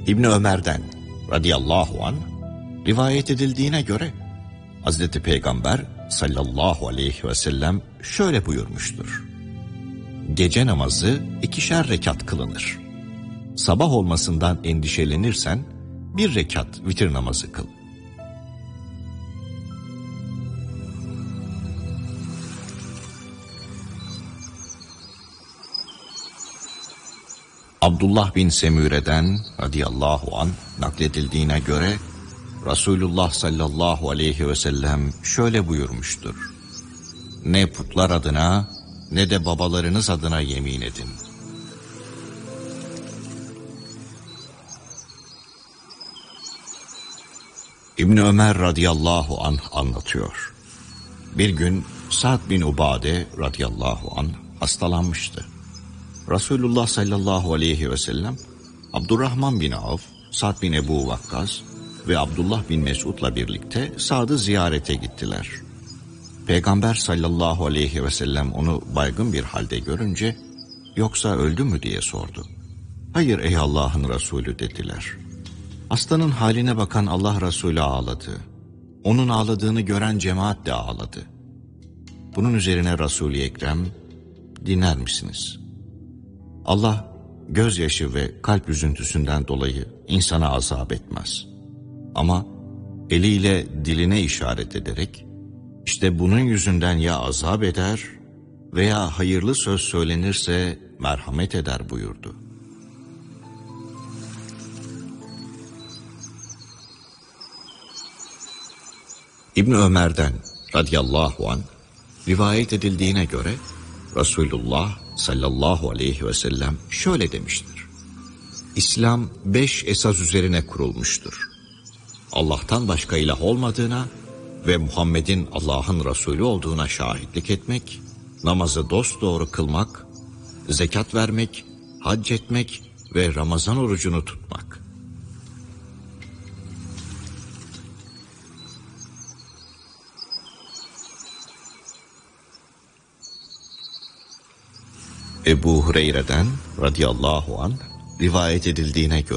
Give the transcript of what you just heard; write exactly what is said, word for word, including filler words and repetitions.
İbni Ömer'den radıyallahu anh rivayet edildiğine göre Hazreti Peygamber sallallahu aleyhi ve sellem şöyle buyurmuştur. Gece namazı ikişer rekat kılınır. Sabah olmasından endişelenirsen bir rekat vitir namazı kıl. Abdullah bin Semüre'den radıyallahu anh nakledildiğine göre Resulullah sallallahu aleyhi ve sellem şöyle buyurmuştur. Ne putlar adına ne de babalarınız adına yemin edin. İbni Ömer radıyallahu anh anlatıyor. Bir gün Sa'd bin Ubade radıyallahu anh hastalanmıştı. Resulullah sallallahu aleyhi ve sellem Abdurrahman bin Avf, Sa'd bin Ebu Vakkas ve Abdullah bin Mesud'la birlikte Sa'd'ı ziyarete gittiler. Peygamber sallallahu aleyhi ve sellem onu baygın bir halde görünce yoksa öldü mü diye sordu. Hayır ey Allah'ın Resulü dediler. Hastanın haline bakan Allah Resulü ağladı. Onun ağladığını gören cemaat de ağladı. Bunun üzerine Resul-i Ekrem, dinler misiniz? Allah gözyaşı ve kalp üzüntüsünden dolayı insana azap etmez. Ama eliyle diline işaret ederek, işte bunun yüzünden ya azap eder veya hayırlı söz söylenirse merhamet eder buyurdu. İbni Ömer'den radıyallahu anh rivayet edildiğine göre Resulullah sallallahu aleyhi ve sellem şöyle demiştir. İslam beş esas üzerine kurulmuştur. Allah'tan başka ilah olmadığına ve Muhammed'in Allah'ın Resulü olduğuna şahitlik etmek, namazı dosdoğru kılmak, zekat vermek, hac etmek ve Ramazan orucunu tutmak. Ebu Hureyre'den radıyallahu anh rivayet edildiğine göre